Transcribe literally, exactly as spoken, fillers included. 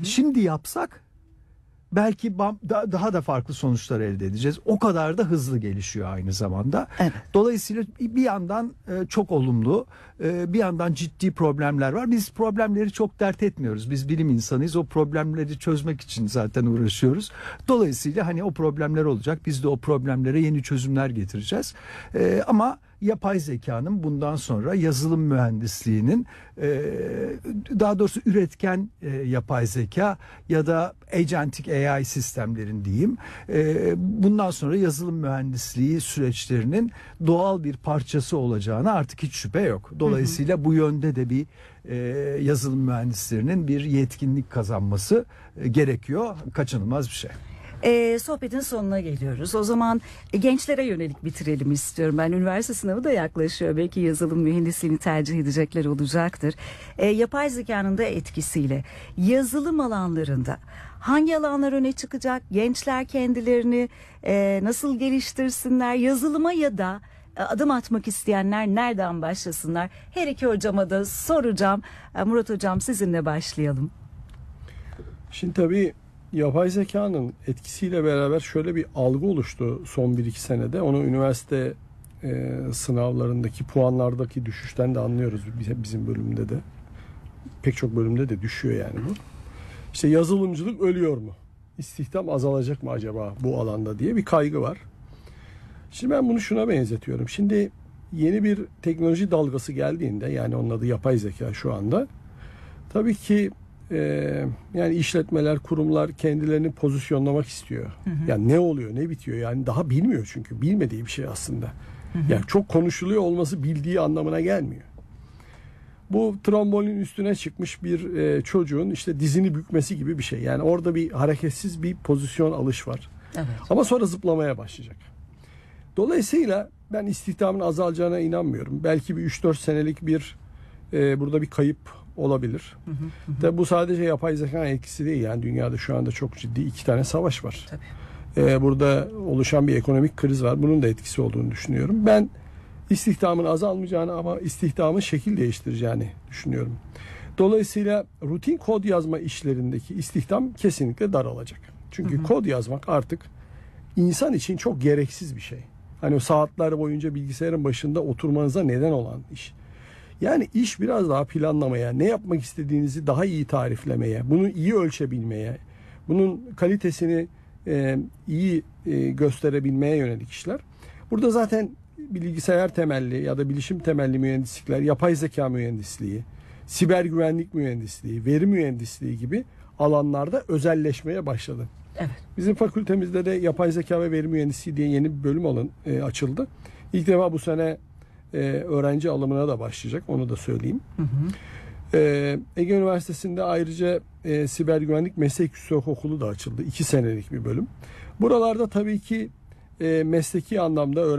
hı. Şimdi yapsak belki daha da farklı sonuçlar elde edeceğiz. O kadar da hızlı gelişiyor aynı zamanda. Evet. Dolayısıyla bir yandan çok olumlu, bir yandan ciddi problemler var. Biz problemleri çok dert etmiyoruz. Biz bilim insanıyız. O problemleri çözmek için zaten uğraşıyoruz. Dolayısıyla hani o problemler olacak. Biz de o problemlere yeni çözümler getireceğiz. Ama yapay zekanın bundan sonra yazılım mühendisliğinin, daha doğrusu üretken yapay zeka ya da agentic A I sistemlerin diyeyim, bundan sonra yazılım mühendisliği süreçlerinin doğal bir parçası olacağına artık hiç şüphe yok. Dolayısıyla hı hı. bu yönde de bir yazılım mühendislerinin bir yetkinlik kazanması gerekiyor. Kaçınılmaz bir şey. E, sohbetin sonuna geliyoruz. O zaman e, gençlere yönelik bitirelim istiyorum. Ben üniversite sınavı da yaklaşıyor. Belki yazılım mühendisliğini tercih edecekler olacaktır. E, yapay zekanın da etkisiyle yazılım alanlarında hangi alanlar öne çıkacak? Gençler kendilerini e, nasıl geliştirsinler? Yazılıma ya da e, adım atmak isteyenler nereden başlasınlar? Her iki hocama da soracağım. E, Murat Hocam, sizinle başlayalım. Şimdi tabii yapay zekanın etkisiyle beraber şöyle bir algı oluştu son bir iki senede. Onu üniversite e, sınavlarındaki puanlardaki düşüşten de anlıyoruz bizim bölümde de. Pek çok bölümde de düşüyor yani bu. İşte yazılımcılık ölüyor mu? İstihdam azalacak mı acaba bu alanda diye bir kaygı var. Şimdi ben bunu şuna benzetiyorum. Şimdi yeni bir teknoloji dalgası geldiğinde, yani onun adı yapay zeka şu anda. Tabii ki Ee, yani işletmeler, kurumlar kendilerini pozisyonlamak istiyor. Hı hı. Yani ne oluyor, ne bitiyor? Yani daha bilmiyor çünkü. Bilmediği bir şey aslında. Hı hı. Yani çok konuşuluyor olması bildiği anlamına gelmiyor. Bu trambolin üstüne çıkmış bir e, çocuğun işte dizini bükmesi gibi bir şey. Yani orada bir hareketsiz bir pozisyon alış var. Evet. Ama sonra zıplamaya başlayacak. Dolayısıyla ben istihdamın azalacağına inanmıyorum. Belki bir üç dört senelik bir e, burada bir kayıp olabilir. Hı hı hı. De bu sadece yapay zeka etkisi değil. Yani dünyada şu anda çok ciddi iki tane savaş var. Tabii. Ee, burada oluşan bir ekonomik kriz var. Bunun da etkisi olduğunu düşünüyorum. Ben istihdamın azalmayacağını ama istihdamın şekil değiştireceğini düşünüyorum. Dolayısıyla rutin kod yazma işlerindeki istihdam kesinlikle daralacak. Çünkü hı hı. kod yazmak artık insan için çok gereksiz bir şey. Hani o saatler boyunca bilgisayarın başında oturmanıza neden olan iş. Yani iş biraz daha planlamaya, ne yapmak istediğinizi daha iyi tariflemeye, bunu iyi ölçebilmeye, bunun kalitesini e, iyi e, gösterebilmeye yönelik işler. Burada zaten bilgisayar temelli ya da bilişim temelli mühendislikler, yapay zeka mühendisliği, siber güvenlik mühendisliği, veri mühendisliği gibi alanlarda özelleşmeye başladı. Evet. Bizim fakültemizde de yapay zeka ve veri mühendisliği diye yeni bir bölüm alın, e, açıldı. İlk defa bu sene Ee, öğrenci alımına da başlayacak. Onu da söyleyeyim. Hı hı. Ee, Ege Üniversitesi'nde ayrıca e, siber güvenlik meslek yüksekokulu da açıldı. İki senelik bir bölüm. Buralarda tabii ki e, mesleki anlamda öğrenci